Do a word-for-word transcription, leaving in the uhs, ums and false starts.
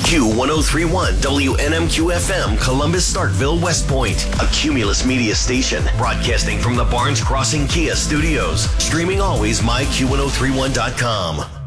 Q ten thirty-one W N M Q F M, Columbus, Starkville, West Point. A Cumulus media station broadcasting from the Barnes Crossing Kia studios. Streaming always my Q ten thirty-one dot com.